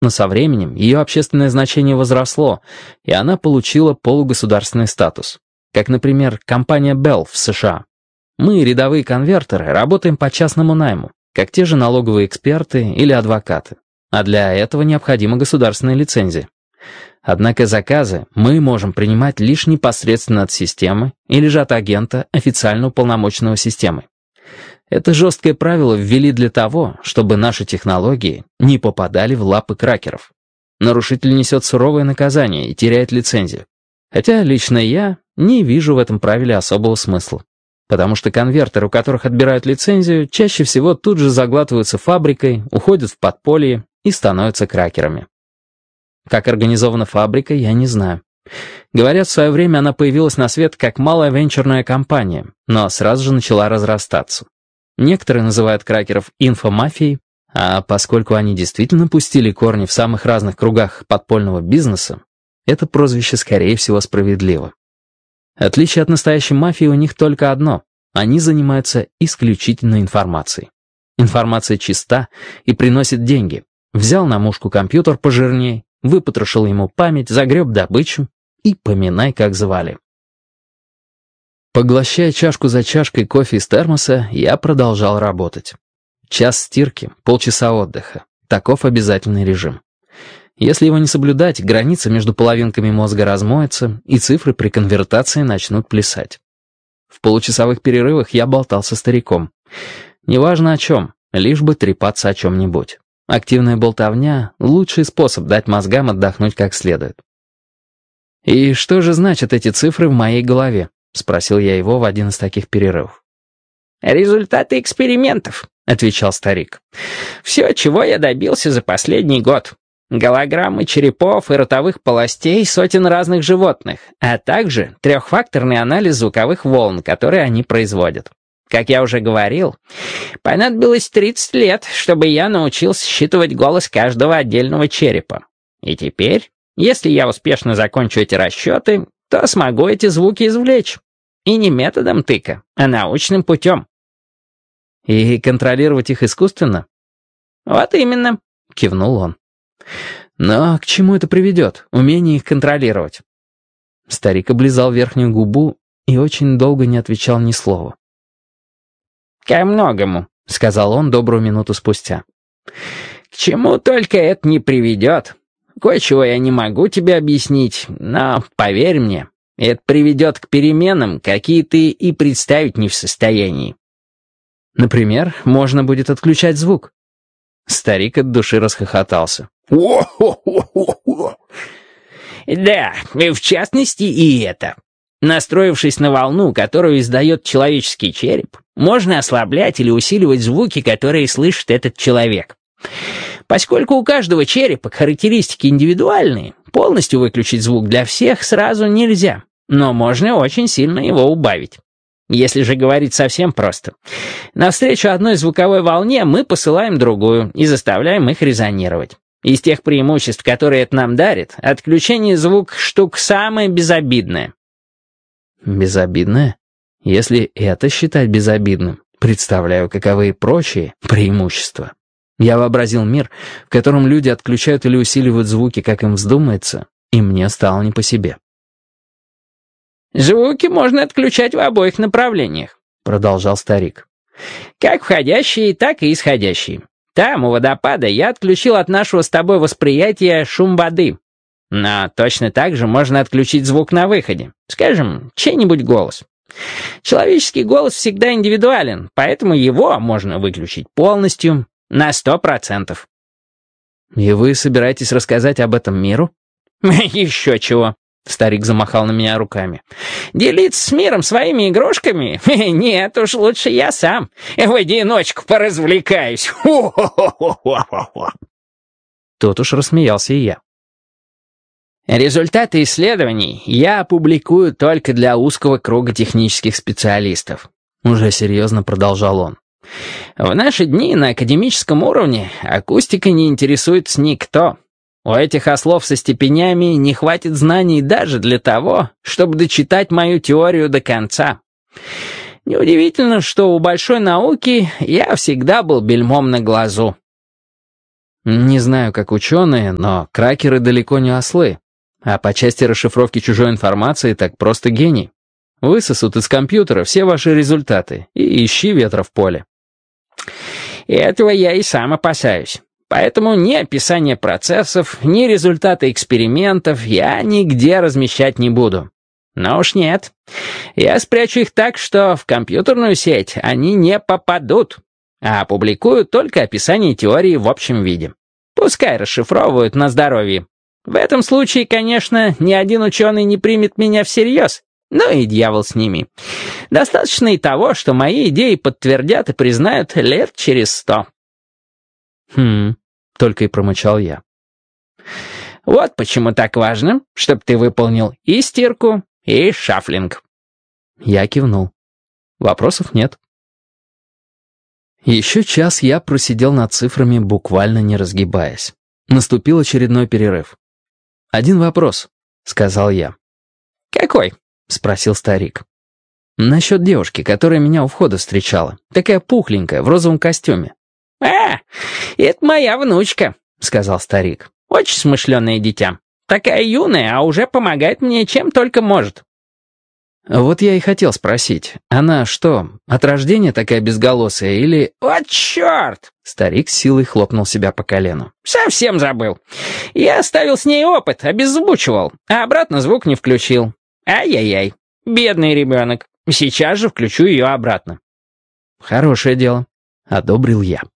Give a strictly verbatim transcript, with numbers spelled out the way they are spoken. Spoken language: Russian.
Но со временем ее общественное значение возросло, и она получила полугосударственный статус. Как, например, компания Bell в США. Мы, рядовые конвертеры, работаем по частному найму, как те же налоговые эксперты или адвокаты. А для этого необходима государственная лицензия. Однако заказы мы можем принимать лишь непосредственно от системы или же от агента, официально уполномоченного системой. Это жесткое правило ввели для того, чтобы наши технологии не попадали в лапы кракеров. Нарушитель несет суровое наказание и теряет лицензию. Хотя лично я не вижу в этом правиле особого смысла. Потому что конвертеры, у которых отбирают лицензию, чаще всего тут же заглатываются фабрикой, уходят в подполье и становятся кракерами. Как организована фабрика, я не знаю. Говорят, в свое время она появилась на свет как малая венчурная компания, но сразу же начала разрастаться. Некоторые называют кракеров инфомафией, а поскольку они действительно пустили корни в самых разных кругах подпольного бизнеса, это прозвище, скорее всего, справедливо. Отличие от настоящей мафии у них только одно — они занимаются исключительно информацией. Информация чиста и приносит деньги. Взял на мушку компьютер пожирней, выпотрошил ему память, загреб добычу и поминай, как звали. Поглощая чашку за чашкой кофе из термоса, я продолжал работать. Час стирки, полчаса отдыха. Таков обязательный режим. Если его не соблюдать, граница между половинками мозга размоется, и цифры при конвертации начнут плясать. В получасовых перерывах я болтал со стариком. Неважно о чем, лишь бы трепаться о чем-нибудь. Активная болтовня — лучший способ дать мозгам отдохнуть как следует. «И что же значат эти цифры в моей голове?» — спросил я его в один из таких перерывов. «Результаты экспериментов», — отвечал старик. «Все, чего я добился за последний год. Голограммы черепов и ротовых полостей сотен разных животных, а также трехфакторный анализ звуковых волн, которые они производят. Как я уже говорил, понадобилось тридцать лет, чтобы я научился считывать голос каждого отдельного черепа. И теперь, если я успешно закончу эти расчеты, то смогу эти звуки извлечь. И не методом тыка, а научным путем». «И контролировать их искусственно?» «Вот именно», — кивнул он. «Но к чему это приведет, умение их контролировать?» Старик облизал верхнюю губу и очень долго не отвечал ни слова. «Ко многому», — сказал он добрую минуту спустя. «К чему только это не приведет. Кое-чего я не могу тебе объяснить, но, поверь мне, это приведет к переменам, какие ты и представить не в состоянии». «Например, можно будет отключать звук». Старик от души расхохотался. «Да, в частности и это. Настроившись на волну, которую издает человеческий череп, можно ослаблять или усиливать звуки, которые слышит этот человек. Поскольку у каждого черепа характеристики индивидуальные, полностью выключить звук для всех сразу нельзя, но можно очень сильно его убавить. Если же говорить совсем просто, навстречу одной звуковой волне мы посылаем другую и заставляем их резонировать. Из тех преимуществ, которые это нам дарит, отключение звука штука самая безобидная». «Безобидное? Если это считать безобидным, представляю, каковы и прочие преимущества». Я вообразил мир, в котором люди отключают или усиливают звуки, как им вздумается, и мне стало не по себе. «Звуки можно отключать в обоих направлениях», — продолжал старик. «Как входящие, так и исходящие. Там, у водопада, я отключил от нашего с тобой восприятия шум воды. Но точно так же можно отключить звук на выходе. Скажем, чей-нибудь голос. Человеческий голос всегда индивидуален, поэтому его можно выключить полностью, на сто процентов». «И вы собираетесь рассказать об этом миру?» «Еще чего», — старик замахал на меня руками. «Делиться с миром своими игрушками? Нет уж, лучше я сам в одиночку поразвлекаюсь». Тут уж рассмеялся и я. «Результаты исследований я опубликую только для узкого круга технических специалистов», — уже серьезно продолжал он. «В наши дни на академическом уровне акустика не интересуется никто. У этих ослов со степенями не хватит знаний даже для того, чтобы дочитать мою теорию до конца. Неудивительно, что у большой науки я всегда был бельмом на глазу». Не знаю, как ученые, но кракеры далеко не ослы. А по части расшифровки чужой информации так просто гений. Высосут из компьютера все ваши результаты и ищи ветра в поле. Этого я и сам опасаюсь. Поэтому ни описание процессов, ни результаты экспериментов я нигде размещать не буду. Но уж нет. Я спрячу их так, что в компьютерную сеть они не попадут, а опубликую только описание теории в общем виде. Пускай расшифровывают на здоровье. В этом случае, конечно, ни один ученый не примет меня всерьез, но и дьявол с ними. Достаточно и того, что мои идеи подтвердят и признают лет через сто. Хм, только и промычал я. Вот почему так важно, чтобы ты выполнил и стирку, и шафлинг. Я кивнул. Вопросов нет. Еще час я просидел над цифрами, буквально не разгибаясь. Наступил очередной перерыв. «Один вопрос», — сказал я. «Какой?» — спросил старик. «Насчет девушки, которая меня у входа встречала. Такая пухленькая, в розовом костюме». «А, это моя внучка», — сказал старик. «Очень смышленое дитя. Такая юная, а уже помогает мне чем только может». «Вот я и хотел спросить, она что, от рождения такая безголосая или...» «Вот черт!» — старик с силой хлопнул себя по колену. «Совсем забыл. Я оставил с ней опыт, обеззвучивал, а обратно звук не включил. Ай-яй-яй, бедный ребенок. Сейчас же включу ее обратно». «Хорошее дело», — одобрил я.